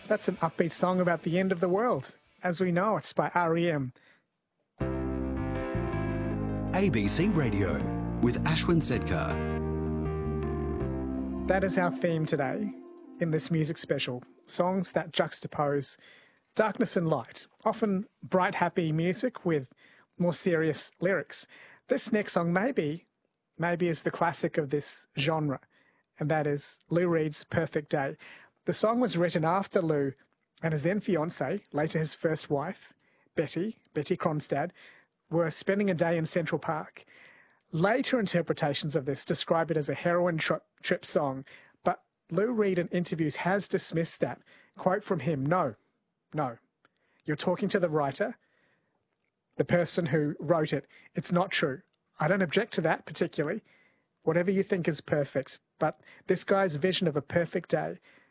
That's an upbeat song about the end of the world, as we know it, by R.E.M. ABC Radio with Ashwin Sedkar. That is our theme today in this music special. Songs that juxtapose darkness and light, often bright, happy music with more serious lyrics. This next song maybe is the classic of this genre, and that is Lou Reed's Perfect Day. The song was written after Lou and his then fiancée, later his first wife, Betty Cronstad, were spending a day in Central Park. Later interpretations of this describe it as a heroin trip song, but Lou Reed in interviews has dismissed that. Quote from him, no, you're talking to the writer, the person who wrote it. It's not true. I don't object to that particularly. Whatever you think is perfect. But this guy's vision of a perfect day